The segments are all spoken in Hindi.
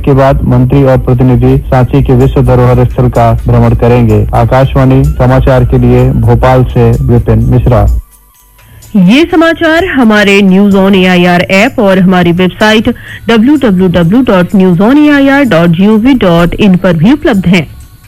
के बाद मंत्री और प्रतिनिधि सांची के विश्व धरोहर स्थल का भ्रमण करेंगे। आकाशवाणी समाचार के लिए भोपाल से विपिन मिश्रा। ये समाचार हमारे न्यूज ऑन एआईआर ऐप और हमारी वेबसाइट www.newsonair.gov.in पर भी उपलब्ध हैं।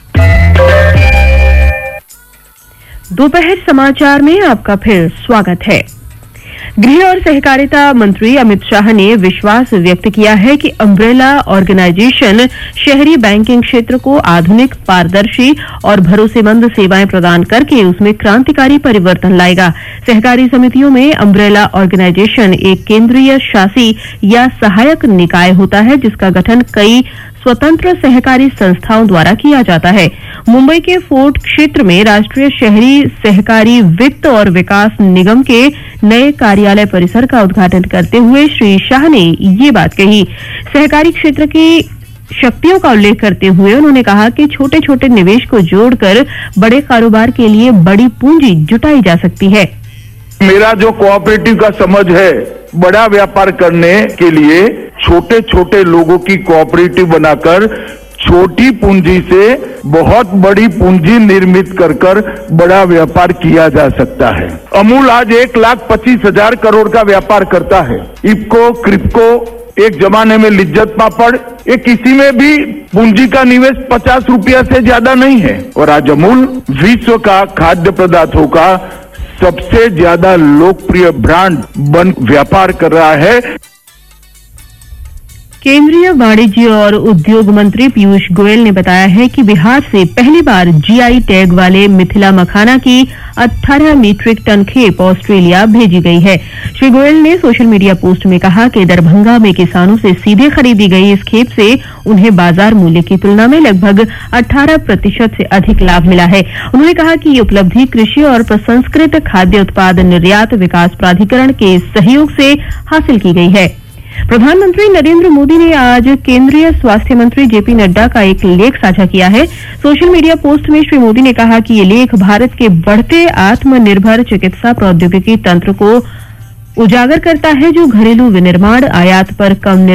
दोपहर समाचार में आपका फिर स्वागत है। गृह और सहकारिता मंत्री अमित शाह ने विश्वास व्यक्त किया है कि अम्ब्रेला ऑर्गेनाइजेशन शहरी बैंकिंग क्षेत्र को आधुनिक, पारदर्शी और भरोसेमंद सेवाएं प्रदान करके उसमें क्रांतिकारी परिवर्तन लाएगा। सहकारी समितियों में अम्ब्रेला ऑर्गेनाइजेशन एक केंद्रीय शासी या सहायक निकाय होता है जिसका गठन कई स्वतंत्र सहकारी संस्थाओं द्वारा किया जाता है। मुंबई के फोर्ट क्षेत्र में राष्ट्रीय शहरी सहकारी वित्त और विकास निगम के नए कार्यालय परिसर का उद्घाटन करते हुए श्री शाह ने ये बात कही। सहकारी क्षेत्र की शक्तियों का उल्लेख करते हुए उन्होंने कहा कि छोटे छोटे निवेश को जोड़कर बड़े कारोबार के लिए बड़ी पूंजी जुटाई जा सकती है। मेरा जो कोऑपरेटिव का समझ है, बड़ा व्यापार करने के लिए छोटे छोटे लोगों की कोऑपरेटिव बनाकर छोटी पूंजी से बहुत बड़ी पूंजी निर्मित कर बड़ा व्यापार किया जा सकता है। अमूल आज 1,25,000 करोड़ का व्यापार करता है। इफको, क्रिप्को, एक जमाने में लिज्जत पापड़, ये किसी में भी पूंजी का निवेश 50 रुपया से ज्यादा नहीं है। और आज अमूल विश्व का खाद्य पदार्थों का सबसे ज्यादा लोकप्रिय ब्रांड बन व्यापार कर रहा है। केंद्रीय वाणिज्य और उद्योग मंत्री पीयूष गोयल ने बताया है कि बिहार से पहली बार जीआई टैग वाले मिथिला मखाना की 18 मीट्रिक टन खेप ऑस्ट्रेलिया भेजी गई है। श्री गोयल ने सोशल मीडिया पोस्ट में कहा कि दरभंगा में किसानों से सीधे खरीदी गई इस खेप से उन्हें बाजार मूल्य की तुलना में लगभग 18% से अधिक लाभ मिला है। उन्होंने कहा कि ये उपलब्धि कृषि और प्रसंस्कृत खाद्य उत्पाद निर्यात विकास प्राधिकरण के सहयोग से हासिल की गई है। प्रधानमंत्री नरेंद्र मोदी ने आज केंद्रीय स्वास्थ्य मंत्री जेपी नड्डा का एक लेख साझा किया है। सोशल मीडिया पोस्ट में श्री मोदी ने कहा कि ये लेख भारत के बढ़ते आत्मनिर्भर चिकित्सा प्रौद्योगिकी तंत्र को उजागर करता है जो घरेलू विनिर्माण, आयात पर कम